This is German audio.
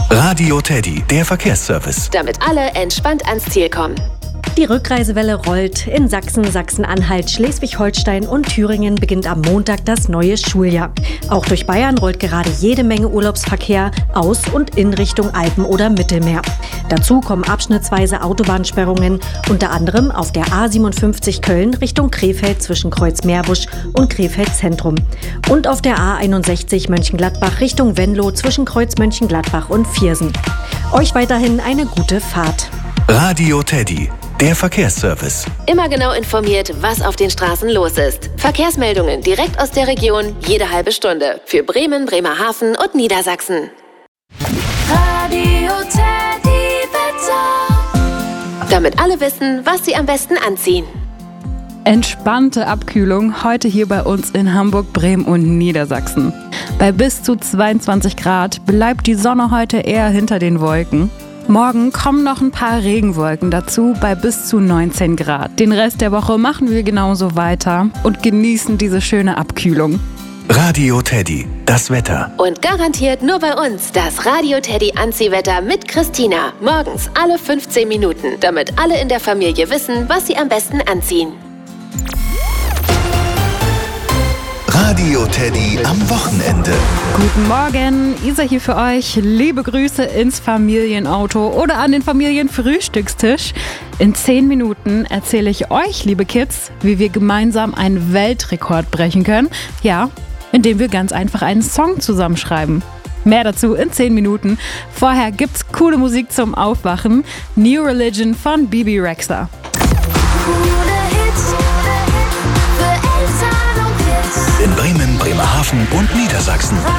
Radio Teddy, der Verkehrsservice. Damit alle entspannt ans Ziel kommen. Die Rückreisewelle rollt. In Sachsen, Sachsen-Anhalt, Schleswig-Holstein und Thüringen beginnt am Montag das neue Schuljahr. Auch durch Bayern rollt gerade jede Menge Urlaubsverkehr aus und in Richtung Alpen oder Mittelmeer. Dazu kommen abschnittsweise Autobahnsperrungen, unter anderem auf der A57 Köln Richtung Krefeld zwischen Kreuzmeerbusch und Krefeld Zentrum. Und auf der A61 Mönchengladbach Richtung Venlo zwischen Kreuz Mönchengladbach und Viersen. Euch weiterhin eine gute Fahrt. Radio Teddy, der Verkehrsservice. Immer genau informiert, was auf den Straßen los ist. Verkehrsmeldungen direkt aus der Region, jede halbe Stunde. Für Bremen, Bremerhaven und Niedersachsen. Radio Teddy Wetter. Damit alle wissen, was sie am besten anziehen. Entspannte Abkühlung heute hier bei uns in Hamburg, Bremen und Niedersachsen. Bei bis zu 22 Grad bleibt die Sonne heute eher hinter den Wolken. Morgen kommen noch ein paar Regenwolken dazu bei bis zu 19 Grad. Den Rest der Woche machen wir genauso weiter und genießen diese schöne Abkühlung. Radio Teddy, das Wetter. Und garantiert nur bei uns das Radio Teddy Anziehwetter mit Christina. Morgens alle 15 Minuten, damit alle in der Familie wissen, was sie am besten anziehen. Radio Teddy am Wochenende. Guten Morgen, Isa hier für euch. Liebe Grüße ins Familienauto oder an den Familienfrühstückstisch. In 10 Minuten erzähle ich euch, liebe Kids, wie wir gemeinsam einen Weltrekord brechen können. Ja, indem wir ganz einfach einen Song zusammenschreiben. Mehr dazu in 10 Minuten. Vorher gibt's coole Musik zum Aufwachen. New Religion von Bibi Rexha. In Bremen, Bremerhaven und Niedersachsen.